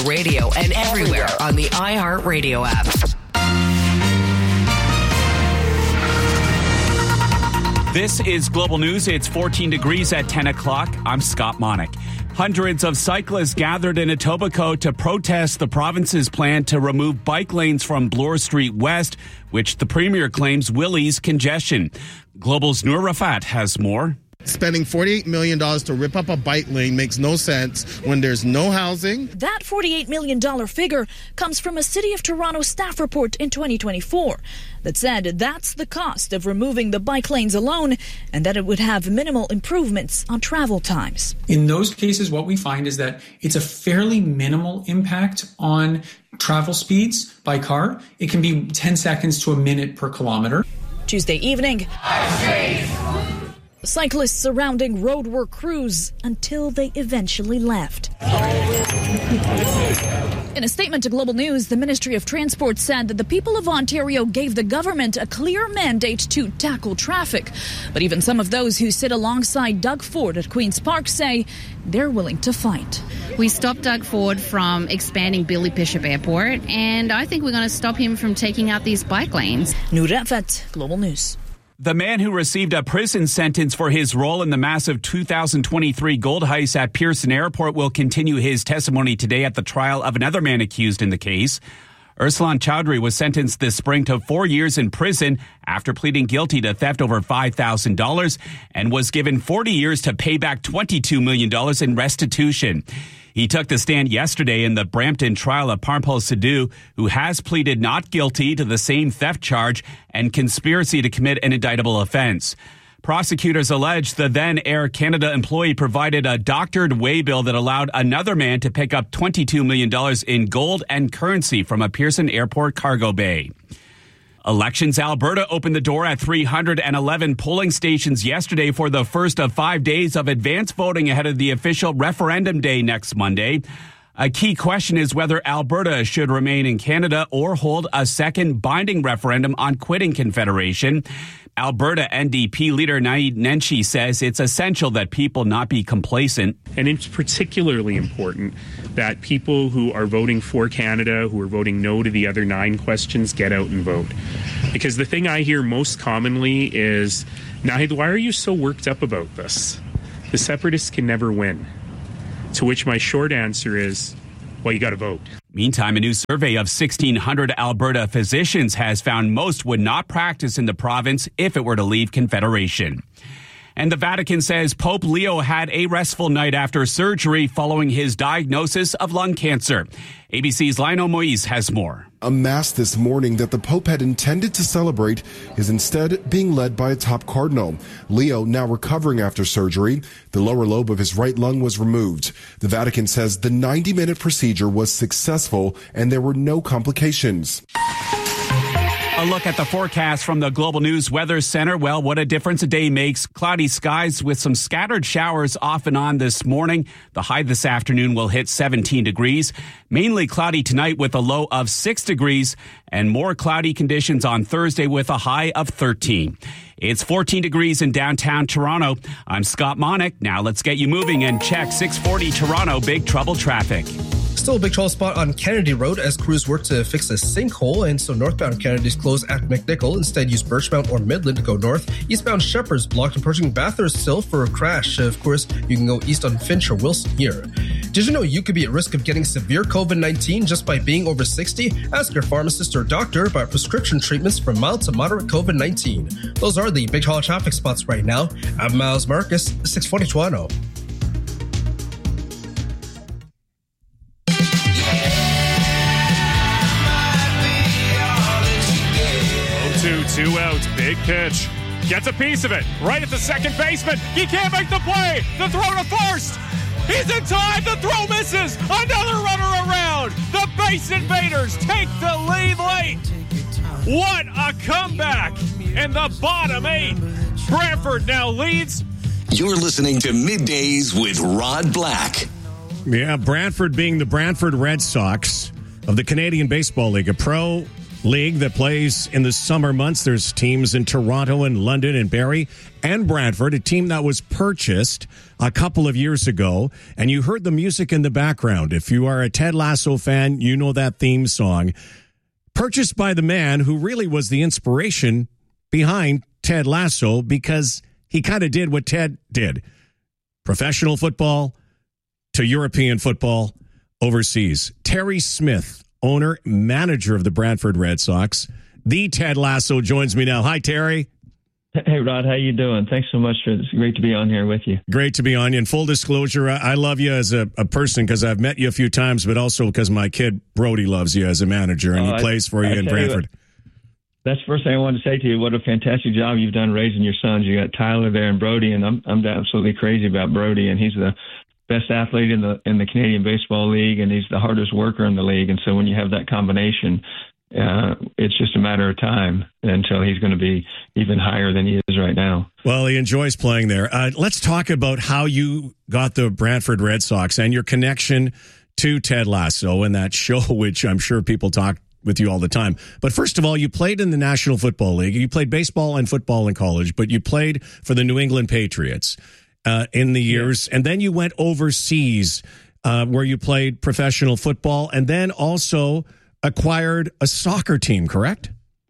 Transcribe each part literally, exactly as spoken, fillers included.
Radio and everywhere on the iHeartRadio app. This is Global News. It's fourteen degrees at ten o'clock. I'm Scott Monick. Hundreds of cyclists gathered in Etobicoke to protest the province's plan to remove bike lanes from Bloor Street West, which the premier claims will ease congestion. Global's Noor Rafat has more. Spending forty-eight million dollars to rip up a bike lane makes no sense when there's no housing. That forty-eight million dollars figure comes from a City of Toronto staff report in twenty twenty-four that said that's the cost of removing the bike lanes alone and that it would have minimal improvements on travel times. In those cases, what we find is that it's a fairly minimal impact on travel speeds by car. It can be ten seconds to a minute per kilometer. Tuesday evening, cyclists surrounding roadwork crews until they eventually left. In a statement to Global News, the Ministry of Transport said that the people of Ontario gave the government a clear mandate to tackle traffic. But even some of those who sit alongside Doug Ford at Queen's Park say they're willing to fight. We stopped Doug Ford from expanding Billy Bishop Airport, and I think we're going to stop him from taking out these bike lanes. Noor Rafat, Global News. The man who received a prison sentence for his role in the massive two thousand twenty-three gold heist at Pearson Airport will continue his testimony today at the trial of another man accused in the case. Ursulan Chowdhury was sentenced this spring to four years in prison after pleading guilty to theft over five thousand dollars and was given forty years to pay back twenty-two million dollars in restitution. He took the stand yesterday in the Brampton trial of Parmpal Sidhu, who has pleaded not guilty to the same theft charge and conspiracy to commit an indictable offense. Prosecutors allege the then Air Canada employee provided a doctored waybill that allowed another man to pick up twenty-two million dollars in gold and currency from a Pearson Airport cargo bay. Elections Alberta opened the door at three hundred eleven polling stations yesterday for the first of five days of advance voting ahead of the official referendum day next Monday. A key question is whether Alberta should remain in Canada or hold a second binding referendum on quitting Confederation. Alberta N D P leader Naheed Nenshi says it's essential that people not be complacent. And it's particularly important that people who are voting for Canada, who are voting no to the other nine questions, get out and vote. Because the thing I hear most commonly is, Naheed, why are you so worked up about this? The separatists can never win. To which my short answer is, well, you got to vote. Meantime, a new survey of sixteen hundred Alberta physicians has found most would not practice in the province if it were to leave Confederation. And the Vatican says Pope Leo had a restful night after surgery following his diagnosis of lung cancer. A B C's Lionel Moise has more. A mass this morning that the Pope had intended to celebrate is instead being led by a top cardinal. Leo, now recovering after surgery, the lower lobe of his right lung was removed. The Vatican says the ninety-minute procedure was successful and there were no complications. A look at the forecast from the Global News Weather Center. Well, what a difference a day makes. Cloudy skies with some scattered showers off and on this morning. The high this afternoon will hit seventeen degrees. Mainly cloudy tonight with a low of six degrees and more cloudy conditions on Thursday with a high of thirteen. It's fourteen degrees in downtown Toronto. I'm Scott Monick. Now let's get you moving and check six forty Toronto Big Trouble traffic. Still a big trouble spot on Kennedy Road as crews work to fix a sinkhole, and so northbound Kennedy's closed at McNichol. Instead, use Birchmount or Midland to go north. Eastbound Shepherd's blocked approaching Bathurst still for a crash. Of course, you can go east on Finch or Wilson here. Did you know you could be at risk of getting severe covid nineteen just by being over sixty? Ask your pharmacist or doctor about prescription treatments for mild to moderate covid nineteen. Those are the big trouble traffic spots right now. I'm Miles Marcus, six forty Toronto. Two, two outs, big pitch. Gets a piece of it, right at the second baseman. He can't make the play. The throw to first. He's in time. The throw misses. Another runner around. The base invaders take the lead late. What a comeback in the bottom eight. Brantford now leads. You're listening to Middays with Rod Black. Yeah, Brantford being the Brantford Red Sox of the Canadian Baseball League, a pro league that plays in the summer months. There's teams in Toronto and London and Barrie and Brantford, a team that was purchased a couple of years ago. And you heard the music in the background. If you are a Ted Lasso fan, you know that theme song. Purchased by the man who really was the inspiration behind Ted Lasso, because he kind of did what Ted did. Professional football to European football overseas. Terry Smith, owner, manager of the Brantford Red Sox. The Ted Lasso joins me now. Hi, Terry. Hey, Rod. How you doing? Thanks so much. For, it's great to be on here with you. Great to be on you. And full disclosure, I, I love you as a, a person because I've met you a few times, but also because my kid, Brody, loves you as a manager, and oh, he I, plays for you I in Brantford. You what, that's the first thing I wanted to say to you. What a fantastic job you've done raising your sons. You got Tyler there and Brody, and I'm I'm absolutely crazy about Brody, and he's the best athlete in the in the Canadian Baseball League, and he's the hardest worker in the league. And so when you have that combination, uh, it's just a matter of time until he's going to be even higher than he is right now. Well, he enjoys playing there. Uh, let's talk about how you got the Brantford Red Sox and your connection to Ted Lasso and that show, which I'm sure people talk with you all the time. But first of all, you played in the National Football League. You played baseball and football in college, but you played for the New England Patriots uh, in the years. Yeah. And then you went overseas uh, where you played professional football and then also acquired a soccer team, correct?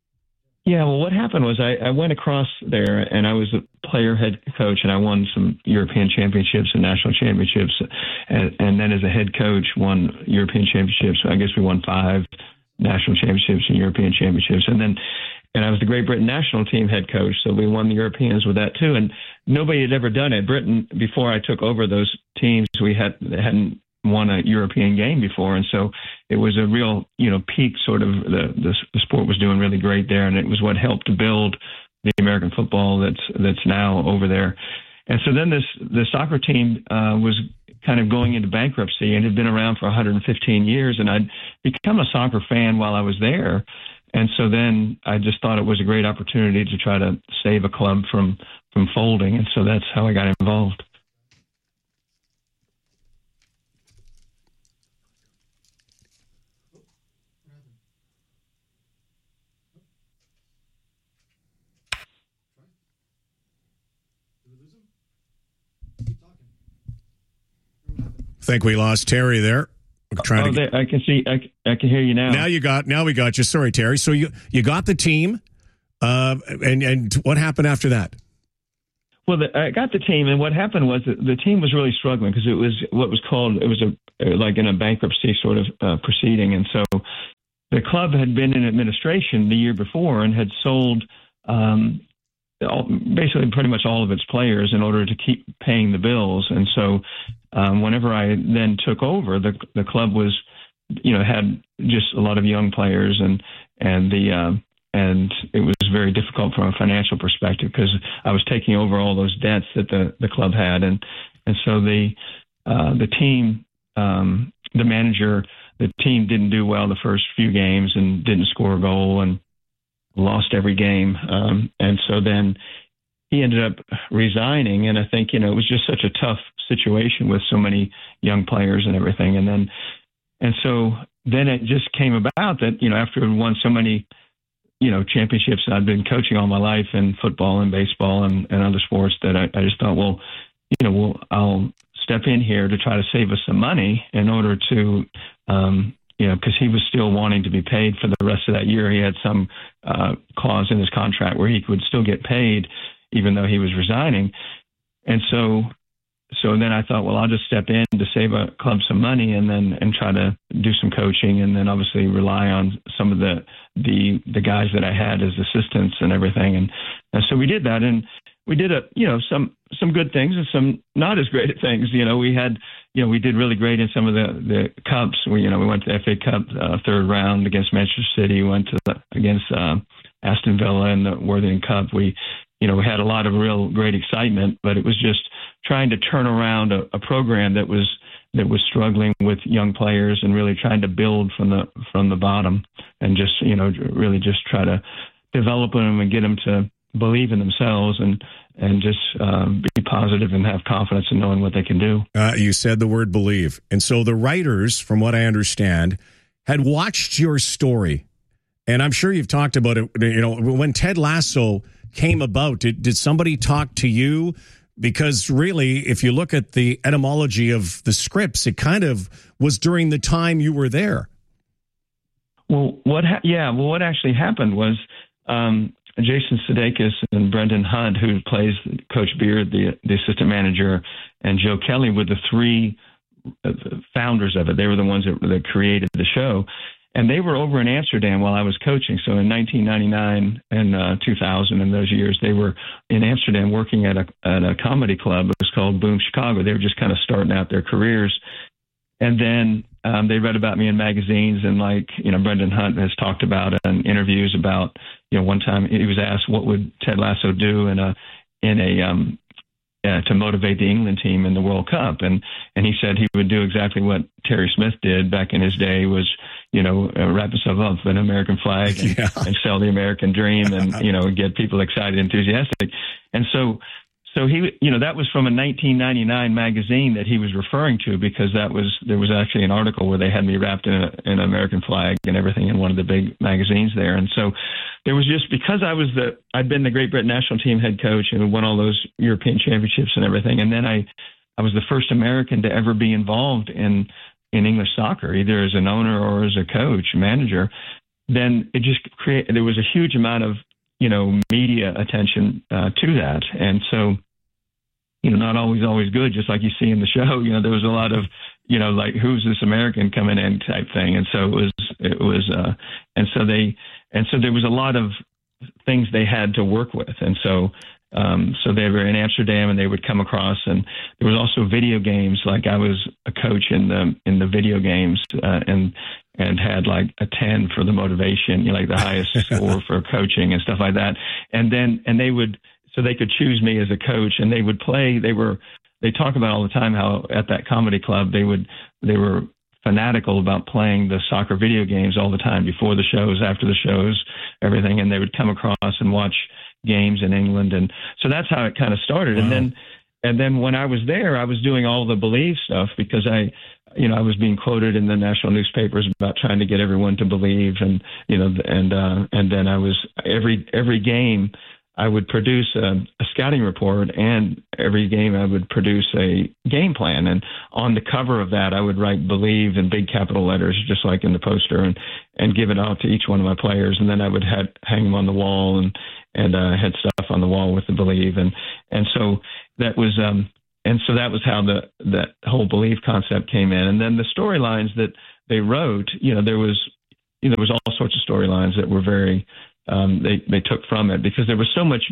Yeah, well, what happened was I, I went across there and I was a player head coach, and I won some European championships and national championships. And, and then as a head coach, won European championships. I guess we won five national championships and European championships. And then, and I was the Great Britain national team head coach. So we won the Europeans with that too. And nobody had ever done it. Britain, before I took over those teams, we had, hadn't won a European game before. And so it was a real, you know, peak sort of the, the, the sport was doing really great there. And it was what helped to build the American football that's, that's now over there. And so then this, the soccer team uh, was kind of going into bankruptcy and had been around for one hundred fifteen years. And I'd become a soccer fan while I was there. And so then I just thought it was a great opportunity to try to save a club from, from folding. And so that's how I got involved. I think we lost Terry there. Trying oh, to get... I can see. I, I can hear you now. Now you got. Now we got you. Sorry, Terry. So you you got the team, uh, and and what happened after that? Well, the, I got the team, and what happened was that the team was really struggling because it was what was called it was a like in a bankruptcy sort of uh, proceeding, and so the club had been in administration the year before and had sold. Um, All, basically pretty much all of its players in order to keep paying the bills. And so um, whenever I then took over, the the club was, you know, had just a lot of young players, and and the uh, and it was very difficult from a financial perspective because I was taking over all those debts that the, the club had. And and so the uh, the team, um, the manager, the team didn't do well the first few games and didn't score a goal and lost every game. Um, and so then he ended up resigning. And I think, you know, it was just such a tough situation with so many young players and everything. And then, and so then it just came about that, you know, after I won so many, you know, championships, I'd been coaching all my life in football and baseball and, and other sports, that I, I just thought, well, you know, well, I'll step in here to try to save us some money in order to, um, you know, because he was still wanting to be paid for the rest of that year. He had some uh, clause in his contract where he would still get paid even though he was resigning. And so so then I thought, well, I'll just step in to save a club some money and then and try to do some coaching and then obviously rely on some of the the, the guys that I had as assistants and everything. And, and so we did that. And we did a, you know, some, some good things and some not as great things. You know, we had, you know, we did really great in some of the, the cups. We, you know, we went to the F A Cup uh, third round against Manchester City. We went to the, against uh, Aston Villa in the Worthington Cup. We, you know, we had a lot of real great excitement, but it was just trying to turn around a, a program that was that was struggling with young players and really trying to build from the from the bottom and just, you know, really just try to develop them and get them to believe in themselves and and just um, be positive and have confidence in knowing what they can do. Uh, you said the word believe. And so the writers, from what I understand, had watched your story And I'm sure you've talked about it. You know, when Ted Lasso came about, did, did somebody talk to you? Because really, if you look at the etymology of the scripts, it kind of was during the time you were there. Well, what? Ha- yeah. Well, what actually happened was um, Jason Sudeikis and Brendan Hunt, who plays Coach Beard, the, the assistant manager, and Joe Kelly were the three founders of it. They were the ones that, that created the show. And they were over in Amsterdam while I was coaching. So in nineteen ninety-nine and uh, two thousand, in those years, they were in Amsterdam working at a at a comedy club. It was called Boom Chicago. They were just kind of starting out their careers. And then um, they read about me in magazines, and like, you know, Brendan Hunt has talked about in interviews about, you know, one time he was asked what would Ted Lasso do in a in a um, uh, to motivate the England team in the World Cup, and and he said he would do exactly what Terry Smith did back in his day, was, you know, uh, wrap himself up in an American flag and, yeah. and sell the American dream, and, you know, get people excited, enthusiastic. And so, so he, you know, that was from a nineteen ninety-nine magazine that he was referring to, because that was, there was actually an article where they had me wrapped in, a, in an American flag and everything in one of the big magazines there. And so there was just, because I was the, I'd been the Great Britain national team head coach and won all those European championships and everything. And then I, I was the first American to ever be involved in, in English soccer, either as an owner or as a coach, manager. Then it just created, there was a huge amount of, you know, media attention uh, to that. And so, you know, not always, always good, just like you see in the show. You know, there was a lot of, you know, like, who's this American coming in type thing. And so it was, it was, uh, and so they, and so there was a lot of things they had to work with. And so, um, so they were in Amsterdam and they would come across, and there was also video games. Like, I was a coach in the, in the video games, uh, and, and had like a ten for the motivation, you know, like the highest score for coaching and stuff like that. And then, and they would, so they could choose me as a coach, and they would play, they were, they talk about all the time how at that comedy club, they would, they were fanatical about playing the soccer video games all the time, before the shows, after the shows, everything. And they would come across and watch games in England. And so that's how it kind of started. Wow. And then, and then when I was there, I was doing all the Believe stuff, because I, you know, I was being quoted in the national newspapers about trying to get everyone to believe. And, you know, and, uh, and then I was every, every game I would produce a, a scouting report, and every game I would produce a game plan. And on the cover of that, I would write Believe in big capital letters, just like in the poster, and, and give it out to each one of my players. And then I would had, hang them on the wall, and, and, uh, had stuff on the wall with the Believe. And, and so that was, um, and so that was how the, that whole Believe concept came in. And then the storylines that they wrote, you know, there was, you know, there was all sorts of storylines that were very, um, they, they took from it, because there was so much,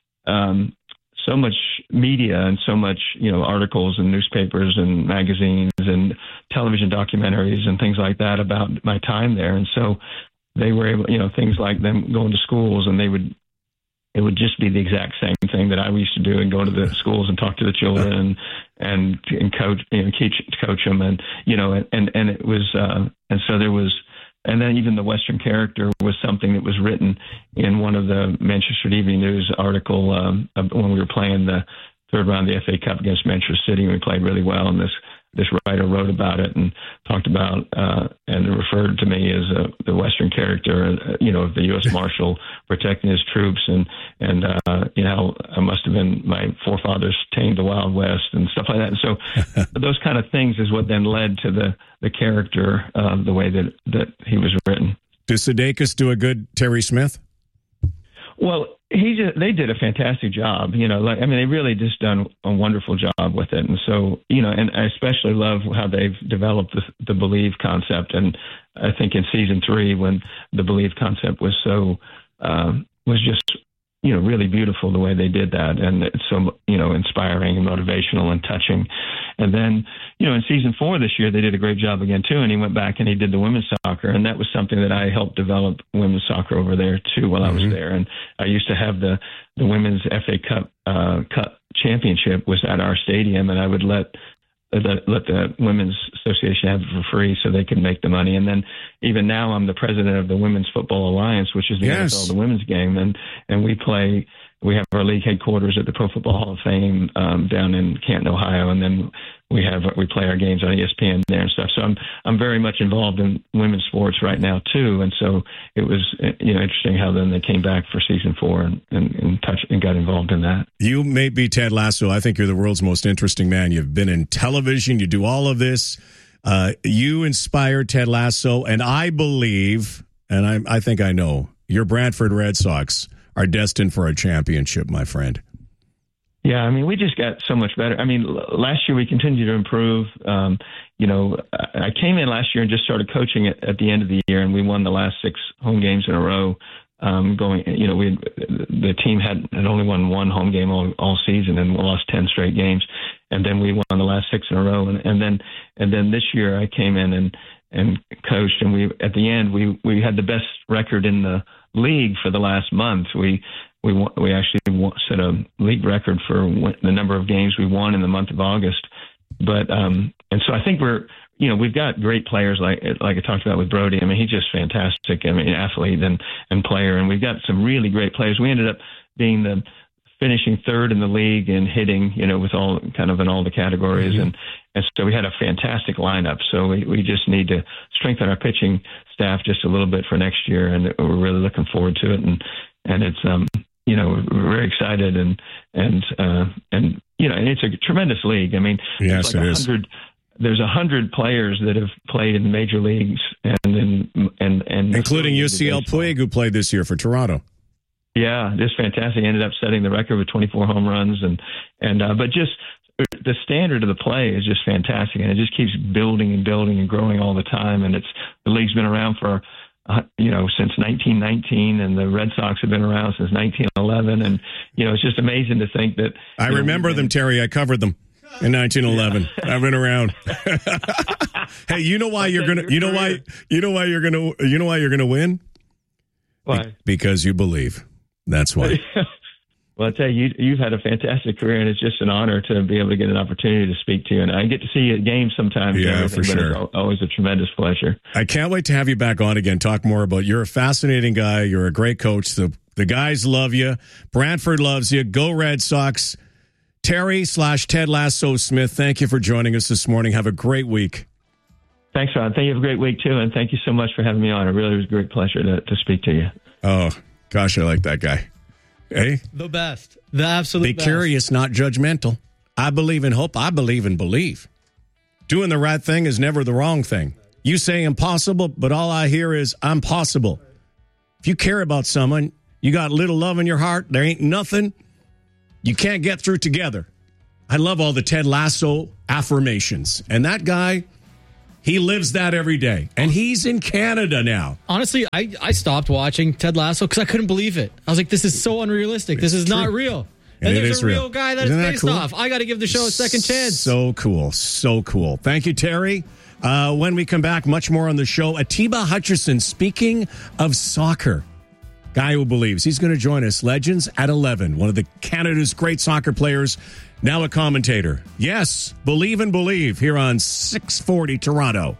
um, so much media and so much, you know, articles and newspapers and magazines and television documentaries and things like that about my time there. And so they were able, you know, things like them going to schools, and they would, it would just be the exact same thing that I used to do, and go to the schools and talk to the children and, and, and coach, you know, teach, coach them. And, you know, and, and, and it was, uh, and so there was, and then even the Western character was something that was written in one of the Manchester Evening News article, um, when we were playing the third round of the F A Cup against Manchester City, and we played really well. And this, this writer wrote about it and talked about, uh, and referred to me as uh, the Western character, uh, you know, of the U S Marshal protecting his troops. And, and, uh, you know, I must have been, my forefathers tamed the Wild West and stuff like that. And so those kind of things is what then led to the, the character, uh, the way that, that he was written. Does Sudeikis do a good Terry Smith? Well, he just, they did a fantastic job. You know, like, I mean, they really just done a wonderful job with it. And so, you know, and I especially love how they've developed the, the Believe concept. And I think in season three, when the Believe concept was so, um, was just, you know, really beautiful the way they did that. And it's so, you know, inspiring and motivational and touching. And then, you know, in season four this year, they did a great job again, too. And he went back and he did the women's soccer. And that was something that I helped develop women's soccer over there, too, while mm-hmm. I was there. And I used to have the, the women's F A Cup, uh, Cup championship was at our stadium. And I would let, let, let the Women's Association have it for free so they could make the money. And then even now I'm the president of the Women's Football Alliance, which is the yes. N F L, the women's game. And, and we play, we have our league headquarters at the Pro Football Hall of Fame um, down in Canton, Ohio, and then we have we play our games on E S P N there and stuff. So I'm I'm very much involved in women's sports right now too, and so it was you know interesting how then they came back for season four and and, and touched and got involved in that. You may be Ted Lasso. I think you're the world's most interesting man. You've been in television. You do all of this. Uh, you inspired Ted Lasso, and I believe, and I I think I know, your Brantford Red Sox are destined for a championship, my friend. Yeah, I mean, we just got so much better. I mean, l- last year we continued to improve. Um, you know, I came in last year and just started coaching at, at the end of the year, and we won the last six home games in a row. Um, going, you know, we the team had, had only won one home game all, all season and lost ten straight games, and then we won the last six in a row. And, and then and then this year I came in and and coached, and we at the end we we had the best record in the league for the last month. We we we actually set a league record for the number of games we won in the month of August. But um, and so I think we're you know we've got great players like like I talked about with Brody. I mean, he's just fantastic. I mean, athlete and and player, and we've got some really great players. We ended up being the finishing third in the league in hitting, you know, with all kind of in all the categories. Mm-hmm. And, and so we had a fantastic lineup. So we, we just need to strengthen our pitching staff just a little bit for next year. And we're really looking forward to it. And, and it's, um, you know, we're very excited and, and, uh, and, you know, and it's a tremendous league. I mean, yes, like it is. There's a hundred players that have played in the major leagues and, and, and, and including U C L Puig, who played this year for Toronto. Yeah, just fantastic. Ended up setting the record with twenty-four home runs, and and uh, but just the standard of the play is just fantastic, and it just keeps building and building and growing all the time. And it's the league's been around for uh, you know since nineteen nineteen, and the Red Sox have been around since nineteen eleven, and you know it's just amazing to think that. I remember know, them, Terry. I covered them in nineteen eleven. I've been around. Hey, you know why you're gonna? You know why? You know why you're gonna? You know why you're gonna win? Why? Be- because you believe. That's why. Well, I tell you, you've had a fantastic career, and it's just an honor to be able to get an opportunity to speak to you. And I get to see you at games sometimes. Yeah, for sure. But it's always a tremendous pleasure. I can't wait to have you back on again. Talk more about. You're a fascinating guy. You're a great coach. The the guys love you. Brantford loves you. Go Red Sox. Terry slash Ted Lasso Smith. Thank you for joining us this morning. Have a great week. Thanks, Ron. Thank you. Have a great week too, and thank you so much for having me on. It really was a great pleasure to, to speak to you. Oh. Gosh, I like that guy. Hey? The best. The absolute Be best. curious, not judgmental. I believe in hope. I believe in believe. Doing the right thing is never the wrong thing. You say impossible, but all I hear is I'm possible. If you care about someone, you got little love in your heart, there ain't nothing you can't get through together. I love all the Ted Lasso affirmations. And that guy, he lives that every day. And he's in Canada now. Honestly, I, I stopped watching Ted Lasso because I couldn't believe it. I was like, this is so unrealistic. This It's is true. not real. And, And it there's is a real real. guy that Isn't it's that based cool? off. I got to give the show a second chance. So cool. So cool. Thank you, Terry. Uh, when we come back, much more on the show. Atiba Hutcherson, speaking of soccer, guy who believes. He's going to join us. Legends at eleven. One of the Canada's great soccer players, now a commentator. Yes, believe and believe here on six forty Toronto.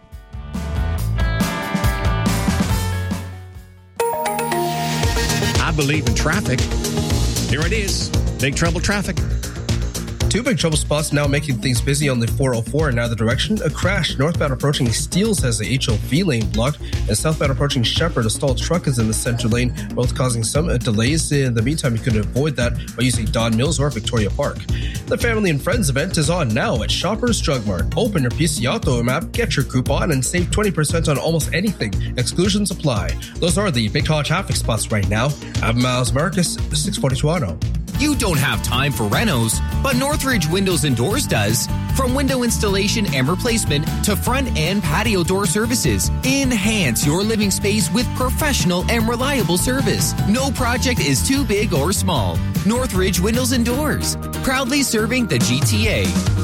I believe in traffic. Here it is. Big Trouble traffic. Two big trouble spots now making things busy on the four oh four in either direction. A crash northbound approaching Steeles has the H O V lane blocked, and southbound approaching Shepherd, a stalled truck is in the center lane, both causing some delays. In the meantime, you can avoid that by using Don Mills or Victoria Park. The Family and Friends event is on now at Shoppers Drug Mart. Open your P C Auto app, get your coupon, and save twenty percent on almost anything. Exclusions apply. Those are the big tall traffic spots right now. I'm Miles Marcus, six forty Toronto. You don't have time for renos, but Northridge Windows and Doors does. From window installation and replacement to front and patio door services, enhance your living space with professional and reliable service. No project is too big or small. Northridge Windows and Doors, proudly serving the G T A.